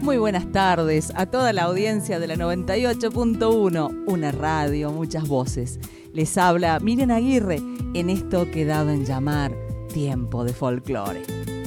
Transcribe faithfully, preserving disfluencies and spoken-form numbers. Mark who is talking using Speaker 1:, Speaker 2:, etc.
Speaker 1: Muy buenas tardes a toda la audiencia de la noventa y ocho punto uno, una radio, muchas voces. Les habla Miriam Aguirre en esto que he dado en llamar Tiempo de Folclore.